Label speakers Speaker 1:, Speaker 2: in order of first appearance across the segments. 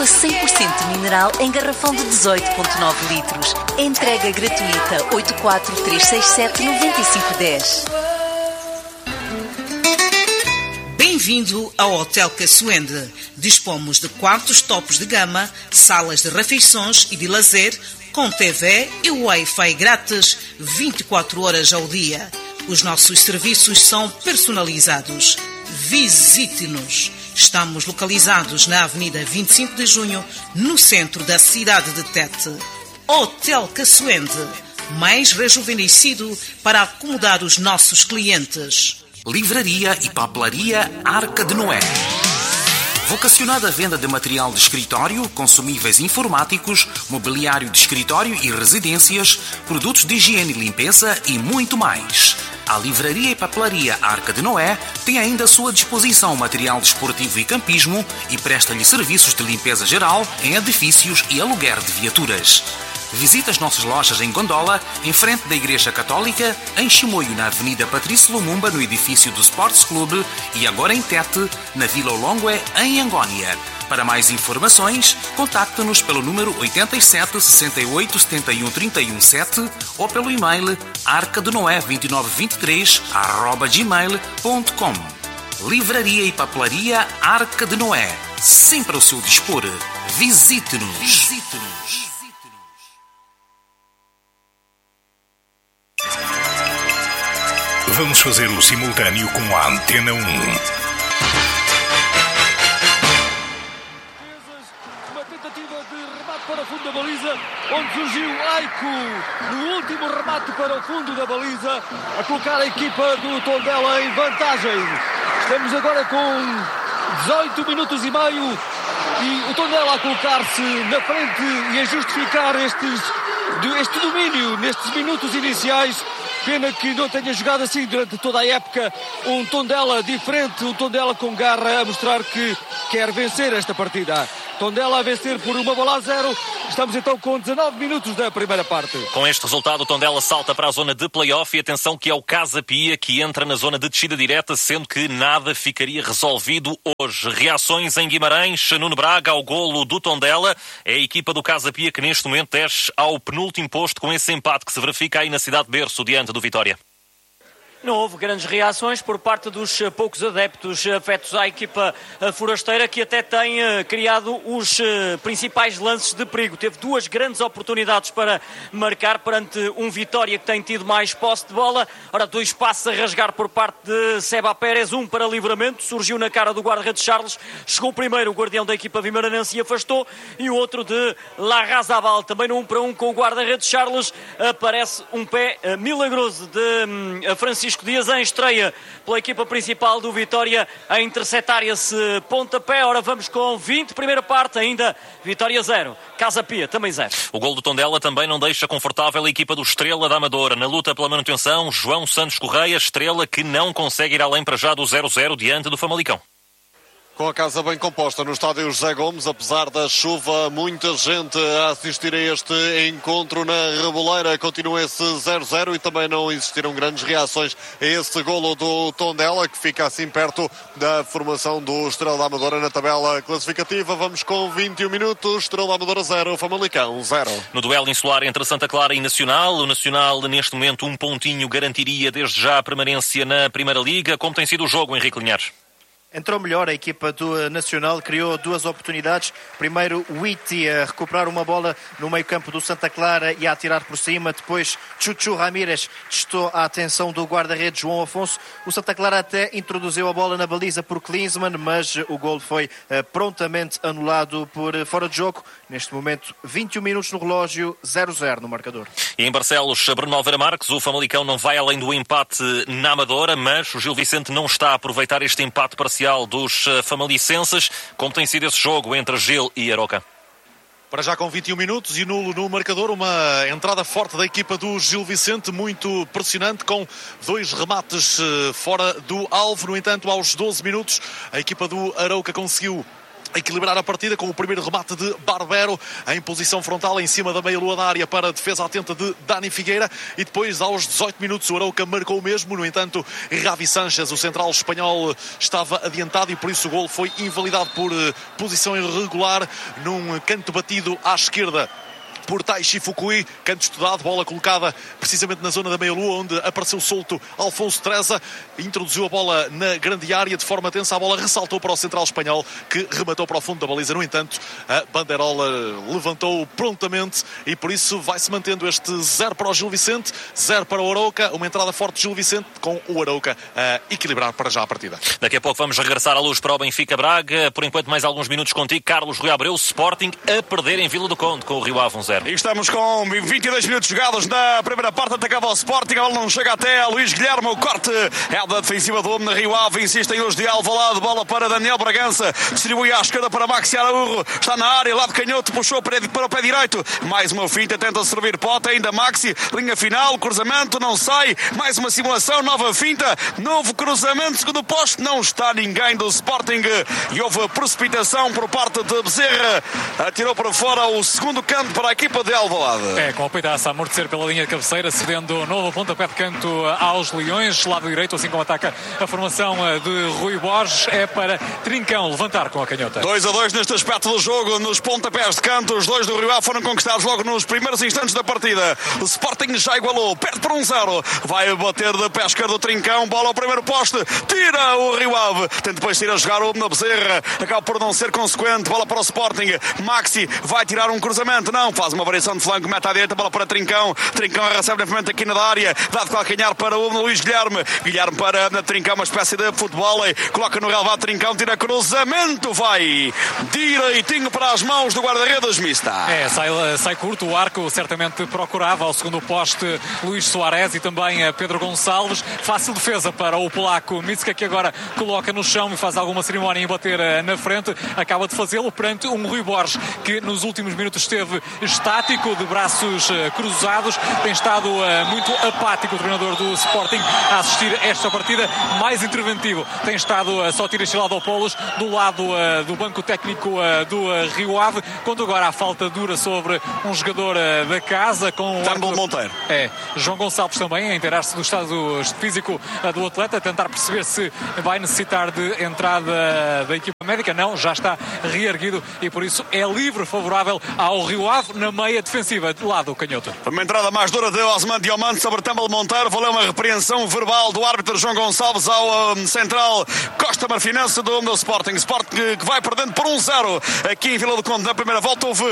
Speaker 1: água 100% mineral em garrafão de 18,9 litros. Entrega gratuita 843679510.
Speaker 2: Bem-vindo ao Hotel Caçoende. Dispomos de quartos topos de gama, salas de refeições e de lazer, com TV e Wi-Fi grátis 24 horas ao dia. Os nossos serviços são personalizados. Visite-nos. Estamos localizados na Avenida 25 de Junho, no centro da cidade de Tete. Hotel Caçoende, mais rejuvenescido para acomodar os nossos clientes.
Speaker 3: Livraria e papelaria Arca de Noé. Vocacionada à venda de material de escritório, consumíveis informáticos, mobiliário de escritório e residências, produtos de higiene e limpeza e muito mais. A Livraria e Papelaria Arca de Noé tem ainda à sua disposição material desportivo e campismo e presta-lhe serviços de limpeza geral em edifícios e aluguer de viaturas. Visite as nossas lojas em Gondola, em frente da Igreja Católica, em Chimoio, na Avenida Patrício Lumumba, no edifício do Sports Club, e agora em Tete, na Vila Olongue, em Angónia. Para mais informações, contacte-nos pelo número 87 68 71 31 7 ou pelo e-mail arcadenoé2923@gmail.com. Livraria e Papelaria Arca de Noé, sempre ao seu dispor. Visite-nos. Visite-nos.
Speaker 4: Vamos fazer o simultâneo com a Antena 1.
Speaker 5: Uma tentativa de remate para o fundo da baliza, onde surgiu Aiko no último remate para o fundo da baliza, a colocar a equipa do Tondela em vantagem. Estamos agora com 18 minutos e meio e o Tondela a colocar-se na frente e a justificar este domínio nestes minutos iniciais. Pena que não tenha jogado assim durante toda a época. Um Tondela diferente, um Tondela com garra, a mostrar que quer vencer esta partida. Tondela a vencer por 1-0. Estamos então com 19 minutos da primeira parte.
Speaker 6: Com este resultado, o Tondela salta para a zona de play-off e atenção que é o Casa Pia que entra na zona de descida direta, sendo que nada ficaria resolvido hoje. Reações em Guimarães, Nuno Braga ao golo do Tondela. É a equipa do Casa Pia que neste momento desce ao penúltimo posto com esse empate que se verifica aí na cidade de Berço, diante do Vitória.
Speaker 7: Não houve grandes reações por parte dos poucos adeptos afetos à equipa forasteira, que até tem criado os principais lances de perigo. Teve duas grandes oportunidades para marcar perante um Vitória que tem tido mais posse de bola. Ora, dois passos a rasgar por parte de Seba Pérez, um para livramento, surgiu na cara do guarda-redes Charles, chegou primeiro o guardião da equipa vimaranense e afastou, e o outro de Larrazabal, também no 1-1 com o guarda-redes Charles, aparece um pé milagroso de Francisco Dias em estreia pela equipa principal do Vitória a interceptar esse pontapé. Ora, vamos com 20, primeira parte, ainda Vitória 0, Casa Pia também 0.
Speaker 6: O gol do Tondela também não deixa confortável a equipa do Estrela da Amadora. Na luta pela manutenção, João Santos Correia, Estrela que não consegue ir além para já do 0-0 diante do Famalicão.
Speaker 8: Com a casa bem composta no estádio José Gomes, apesar da chuva, muita gente a assistir a este encontro na Reboleira. Continua esse 0-0 e também não existiram grandes reações a esse golo do Tondela, que fica assim perto da formação do Estrela da Amadora na tabela classificativa. Vamos com 21 minutos, Estrela da Amadora 0, Famalicão 0.
Speaker 6: No duelo insular entre Santa Clara e Nacional, o Nacional neste momento um pontinho garantiria desde já a permanência na Primeira Liga. Como tem sido o jogo, Henrique Linhares?
Speaker 9: Entrou melhor a equipa do Nacional, criou duas oportunidades. Primeiro, Witty a recuperar uma bola no meio-campo do Santa Clara e a atirar por cima. Depois, Chuchu Ramírez testou a atenção do guarda-redes João Afonso. O Santa Clara até introduziu a bola na baliza por Klinsmann, mas o golo foi prontamente anulado por fora de jogo. Neste momento, 21 minutos no relógio, 0-0 no marcador.
Speaker 6: E em Barcelos, Bruno Alveira Marques, o Famalicão não vai além do empate na Amadora, mas o Gil Vicente não está a aproveitar este empate parcial dos famalicenses. Como tem sido esse jogo entre Gil e Aroca?
Speaker 10: Para já com 21 minutos e nulo no marcador, uma entrada forte da equipa do Gil Vicente, muito pressionante, com dois remates fora do alvo. No entanto, aos 12 minutos, a equipa do Arouca conseguiu equilibrar a partida com o primeiro remate de Barbero em posição frontal em cima da meia-lua da área para a defesa atenta de Dani Figueira, e depois aos 18 minutos o Arouca marcou o mesmo. No entanto, Javi Sánchez, o central espanhol, estava adiantado e por isso o gol foi invalidado por posição irregular num canto batido à esquerda por Taishi Fukui. Canto estudado, bola colocada precisamente na zona da meia-lua, onde apareceu solto Alfonso Treza, introduziu a bola na grande área de forma tensa, a bola ressaltou para o central espanhol, que rematou para o fundo da baliza. No entanto, a bandeirola levantou prontamente e por isso vai-se mantendo este 0 para o Gil Vicente, 0 para o Arouca, uma entrada forte de Gil Vicente, com o Arouca a equilibrar para já a partida.
Speaker 6: Daqui a pouco vamos regressar à luz para o Benfica Braga. Por enquanto, mais alguns minutos contigo, Carlos Rui Abreu. Sporting a perder em Vila do Conde com o Rio Ave 1-0.
Speaker 11: E estamos com 22 minutos jogados na primeira parte. Atacava o Sporting, a bola não chega até Luís Guilherme. O corte é da defensiva do homem na Rio Ave. Insistem os de Alvalade. Bola para Daniel Bragança. Distribui à esquerda para Maxi Araújo. Está na área, lado canhoto. Puxou para o pé direito. Mais uma finta, tenta servir Pote. Ainda Maxi. Linha final, cruzamento, não sai. Mais uma simulação, nova finta. Novo cruzamento, segundo poste. Não está ninguém do Sporting. E houve precipitação por parte de Bezerra. Atirou para fora o segundo canto para a equipa de Alvalade.
Speaker 12: Com o peitaço a amortecer pela linha de cabeceira, cedendo novo pontapé de canto aos Leões, lado direito, assim como ataca a formação de Rui Borges. É para Trincão levantar com a canhota.
Speaker 11: 2-2 neste aspecto do jogo, nos pontapés de canto. Os dois do Rio Ave foram conquistados logo nos primeiros instantes da partida. O Sporting já igualou, perde por 1-0. Vai bater de pé esquerdo o Trincão, bola ao primeiro poste, tira o Rio Ave. Tenta depois ir a jogar o na Bezerra, acaba por não ser consequente. Bola para o Sporting, Maxi vai tirar um cruzamento, não, faz uma variação de flanco, mete à direita, bola para Trincão. Trincão recebe novamente aqui na área, dá de calcanhar para o Luís Guilherme. Guilherme para Trincão, uma espécie de futebol, coloca no relevado Trincão, tira cruzamento, vai direitinho para as mãos do guarda-redes Mista.
Speaker 12: Sai curto, o arco certamente procurava ao segundo poste Luís Soares e também Pedro Gonçalves. Fácil defesa para o polaco Mitska, que agora coloca no chão e faz alguma cerimónia em bater na frente. Acaba de fazê-lo perante um Rui Borges que nos últimos minutos esteve estático, de braços cruzados. Tem estado muito apático o treinador do Sporting a assistir a esta partida. Mais interventivo tem estado só tira estilado ao Polos do lado do banco técnico do Rio Ave, quando agora há falta dura sobre um jogador da casa com
Speaker 11: o Monteiro.
Speaker 12: João Gonçalves também a inteirar-se do estado físico do atleta, a tentar perceber se vai necessitar de entrada da equipa médica. Não, já está reerguido e por isso é livre, favorável ao Rio Ave na meia defensiva do lado canhoto.
Speaker 11: Uma entrada mais dura de Osman Diomante sobre Tâmbal Monteiro. Valeu uma repreensão verbal do árbitro João Gonçalves ao central Costa Marfinense do Sporting. Sporting que vai perdendo por 1-0 aqui em Vila do Conde. Na primeira volta houve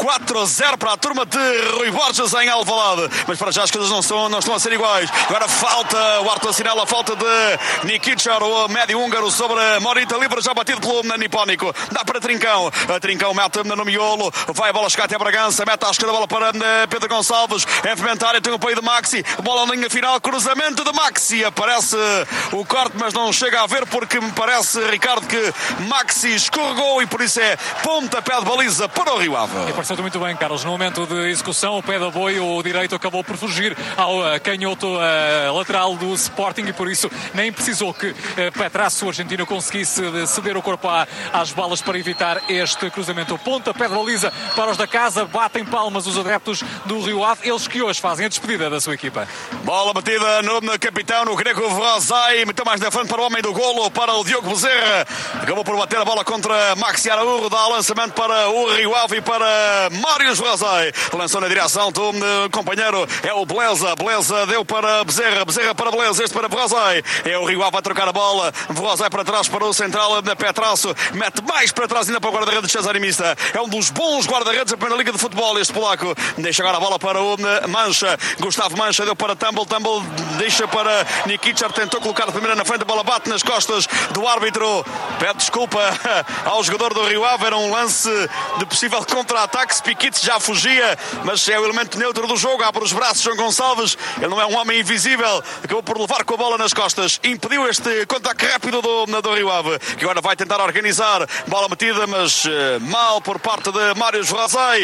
Speaker 11: 4-0 para a turma de Rui Borges em Alvalade, mas para já as coisas não estão a ser iguais. Agora falta, o árbitro assinala a falta de Nikichar, o médio húngaro, sobre Morita, livre, já batido pelo Nipónico. Dá para Trincão. Trincão mete no miolo, vai a bola chegar até a Bragança, mete à esquerda a bola para Pedro Gonçalves, em comentário tem o apoio de Maxi, bola na linha final, cruzamento de Maxi, aparece o corte, mas não chega a ver, porque me parece, Ricardo, que Maxi escorregou e por isso é pontapé de baliza para o Rio Ave.
Speaker 12: E pareceu muito bem, Carlos, no momento de execução, o pé de apoio, o direito acabou por fugir ao canhoto lateral do Sporting e por isso nem precisou que Petrasso, o argentino, conseguisse ceder o corpo às balas para evitar este cruzamento. Pontapé de baliza para os da casa, batem palmas os adeptos do Rio Ave, eles que hoje fazem a despedida da sua equipa.
Speaker 11: Bola batida no capitão, no Greco Vrozai, muito mais na frente para o homem do golo, para o Diogo Bezerra, acabou por bater a bola contra Maxi Araújo, dá lançamento para o Rio Ave e para Mário Vrozai, lançou na direção do companheiro, é o Beleza deu para Bezerra para Beleza, este para Vrozai, é o Rio Ave a trocar a bola, Vrozai para trás para o central da Petrasso, mete mais para trás ainda para o guarda-redes Cesare Mista, é um dos bons guarda-redes da primeira liga de futebol, este polaco, deixa agora a bola para o Mancha, Gustavo Mancha deu para Tâmbal deixa para Nikichar, tentou colocar a primeira na frente, a bola bate nas costas do árbitro, pede desculpa ao jogador do Rio Ave, era um lance de possível contra-ataque, Spikic já fugia, mas é o elemento neutro do jogo, abre os braços João Gonçalves, ele não é um homem invisível, acabou por levar com a bola nas costas, impediu este contato rápido do Rio Ave, que agora vai tentar organizar, bola metida, mas mal por parte de Mário Vrozai, bola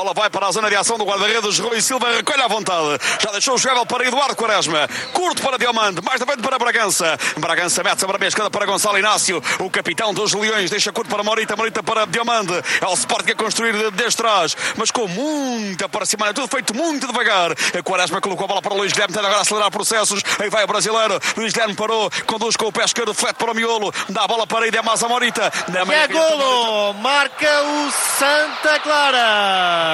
Speaker 11: bola vai para a zona de ação do guarda-redes. Rui Silva recolhe à vontade. Já deixou o jogável para Eduardo Quaresma. Curto para Diomande. Mais da frente para Bragança. Bragança mete sobre a esquerda para Gonçalo Inácio. O capitão dos Leões deixa curto para Morita. Morita para Diomande. É o Sporting a construir desde trás. Mas com muita parcimónia. Tudo feito muito devagar. Quaresma colocou a bola para o Luís Guilherme. Tenta agora acelerar processos. Aí vai o brasileiro. Luís Guilherme parou. Conduz com o pé esquerdo. Flete para o miolo. Dá a bola para Idemasa Morita.
Speaker 9: E é golo. Marca o Santa Clara.